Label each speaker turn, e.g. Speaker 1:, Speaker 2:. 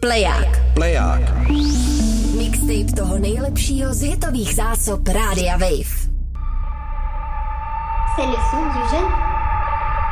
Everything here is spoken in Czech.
Speaker 1: Pleják.
Speaker 2: Mixtape toho nejlepšího z hitových zásob Rádia Wave.
Speaker 3: C'est le son du jeune